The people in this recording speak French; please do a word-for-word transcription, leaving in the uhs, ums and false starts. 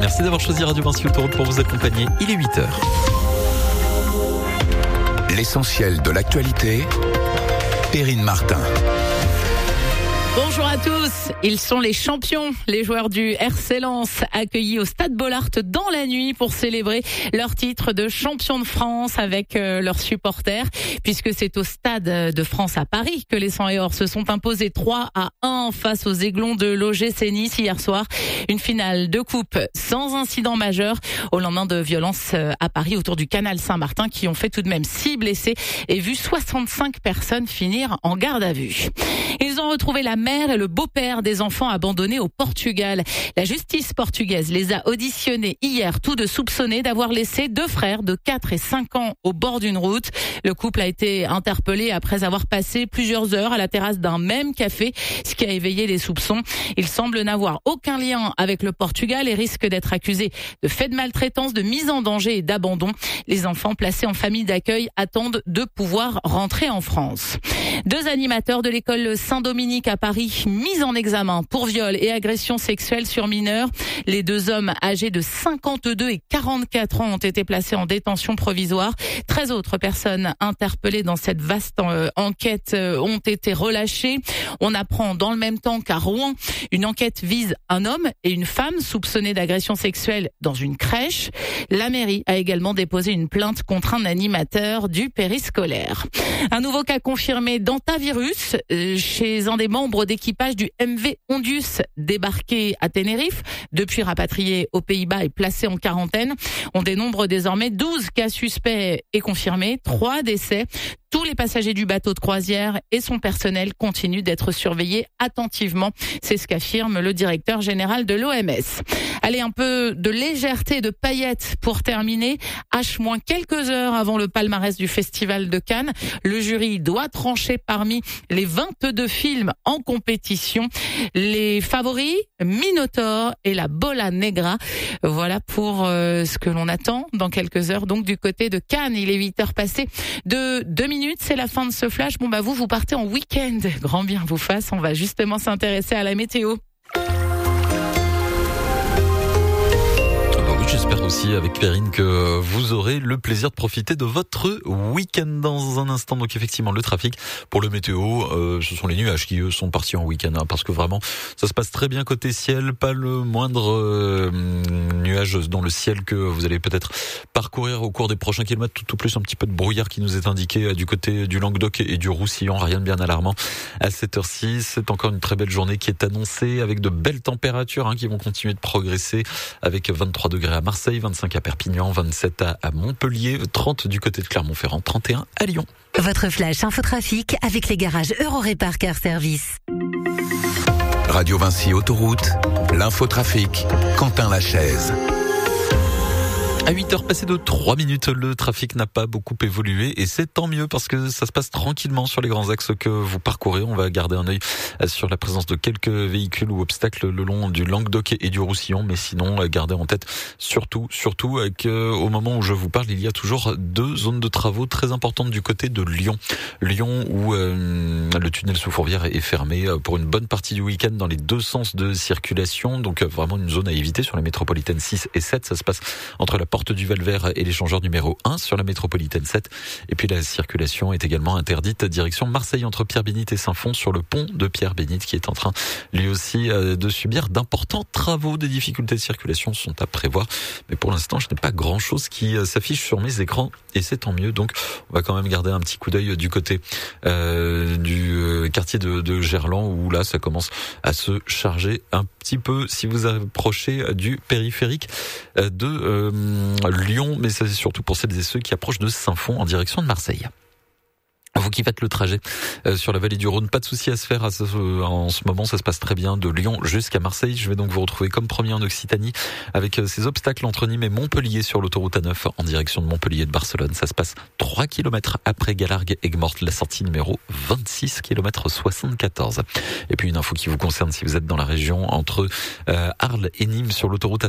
Merci d'avoir choisi Radio Vinci Autoroute pour vous accompagner. Il est huit heures. L'essentiel de l'actualité, Perrine Martin. Bonjour à tous, ils sont les champions, les joueurs du R C Lens accueillis au Stade Bollaert dans la nuit pour célébrer leur titre de champion de France avec euh, leurs supporters, puisque c'est au Stade de France à Paris que les cent et or se sont imposés trois à un face aux Aiglons de l'O G C Nice hier soir. Une finale de coupe sans incident majeur au lendemain de violences à Paris autour du canal Saint-Martin qui ont fait tout de même six blessés et vu soixante-cinq personnes finir en garde à vue. Ils ont retrouvé la mère et le beau-père des enfants abandonnés au Portugal. La justice portugaise les a auditionnés hier, tous deux soupçonnés d'avoir laissé deux frères de quatre et cinq ans au bord d'une route. Le couple a été interpellé après avoir passé plusieurs heures à la terrasse d'un même café, ce qui a éveillé les soupçons. Il semble n'avoir aucun lien avec le Portugal et risque d'être accusé de faits de maltraitance, de mise en danger et d'abandon. Les enfants placés en famille d'accueil attendent de pouvoir rentrer en France. Deux animateurs de l'école Saint-Dominique à Paris mis en examen pour viol et agression sexuelle sur mineurs. Les deux hommes âgés de cinquante-deux et quarante-quatre ans ont été placés en détention provisoire. treize autres personnes interpellées dans cette vaste euh, enquête euh, ont été relâchées. On apprend dans le même temps qu'à Rouen, une enquête vise un homme et une femme soupçonnés d'agression sexuelle dans une crèche. La mairie a également déposé une plainte contre un animateur du périscolaire. Un nouveau cas confirmé d'antavirus euh, chez un des membres d'équipage du M V Ondius débarqué à Tenerife, depuis rapatrié aux Pays-Bas et placé en quarantaine. On dénombre désormais douze cas suspects et confirmés, trois décès. Tous les passagers du bateau de croisière et son personnel continuent d'être surveillés attentivement. C'est ce qu'affirme le directeur général de l'O M S. Allez, un peu de légèreté, de paillettes pour terminer. H moins quelques heures avant le palmarès du Festival de Cannes, le jury doit trancher parmi les vingt-deux films en compétition. Les favoris, Minotaur et la Bola Negra. Voilà pour euh, ce que l'on attend dans quelques heures. Donc du côté de Cannes, il est huit heures passées de deux minutes. C'est la fin de ce flash. Bon bah vous, vous partez en week-end. Grand bien vous fasse. On va justement s'intéresser à la météo. J'espère aussi avec Perrine que vous aurez le plaisir de profiter de votre week-end dans un instant. Donc effectivement, le trafic pour le météo, euh, ce sont les nuages qui eux sont partis en week-end, hein, parce que vraiment ça se passe très bien côté ciel, pas le moindre euh, nuage dans le ciel que vous allez peut-être parcourir au cours des prochains kilomètres. Tout au plus un petit peu de brouillard qui nous est indiqué euh, du côté du Languedoc et du Roussillon, rien de bien alarmant à cette heure-ci. C'est encore une très belle journée qui est annoncée avec de belles températures hein, qui vont continuer de progresser avec vingt-trois degrés à Marseille, vingt-cinq à Perpignan, vingt-sept à Montpellier, trente du côté de Clermont-Ferrand, trente et un à Lyon. Votre flash infotrafic avec les garages Eurorépar Car Service. Radio Vinci Autoroute, l'infotrafic, Quentin Lachaise. À huit heures passées de trois minutes, le trafic n'a pas beaucoup évolué et c'est tant mieux parce que ça se passe tranquillement sur les grands axes que vous parcourez. On va garder un œil sur la présence de quelques véhicules ou obstacles le long du Languedoc et du Roussillon, mais sinon gardez en tête surtout, surtout qu'au moment où je vous parle, il y a toujours deux zones de travaux très importantes du côté de Lyon. Lyon où euh, le tunnel sous Fourvière est fermé pour une bonne partie du week-end dans les deux sens de circulation, donc vraiment une zone à éviter sur les métropolitaines six et sept. Ça se passe entre la porte du Val-Vert et l'échangeur numéro un sur la métropolitaine sept. Et puis la circulation est également interdite direction Marseille entre Pierre-Bénite et Saint-Fond sur le pont de Pierre-Bénite qui est en train lui aussi de subir d'importants travaux. Des difficultés de circulation sont à prévoir. Mais pour l'instant, je n'ai pas grand chose qui s'affiche sur mes écrans et c'est tant mieux. Donc on va quand même garder un petit coup d'œil du côté euh, du quartier de, de Gerland où là ça commence à se charger un petit peu si vous approchez du périphérique de euh, Lyon, mais c'est surtout pour celles et ceux qui approchent de Saint-Fond en direction de Marseille. Vous qui faites le trajet euh, sur la vallée du Rhône, pas de souci à se faire à ce, euh, en ce moment, ça se passe très bien de Lyon jusqu'à Marseille. Je vais donc vous retrouver comme premier en Occitanie avec euh, ces obstacles entre Nîmes et Montpellier sur l'autoroute A neuf en direction de Montpellier et de Barcelone. Ça se passe trois kilomètres après Galargues-Aigues-Mortes, la sortie numéro vingt-six, kilomètre soixante-quatorze. Et puis une info qui vous concerne si vous êtes dans la région entre euh, Arles et Nîmes sur l'autoroute A